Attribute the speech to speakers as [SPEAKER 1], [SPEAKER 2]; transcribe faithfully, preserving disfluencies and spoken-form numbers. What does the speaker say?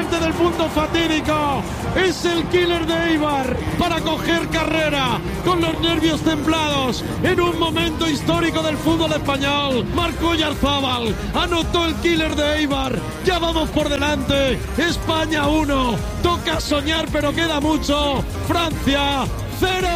[SPEAKER 1] parte del punto fatídico. Es el killer de Eibar para coger carrera con los nervios templados en un momento histórico del fútbol español. Marcó Oyarzabal, anotó el killer de Eibar. Ya vamos por delante. España uno. Toca soñar, pero queda mucho. Francia cero.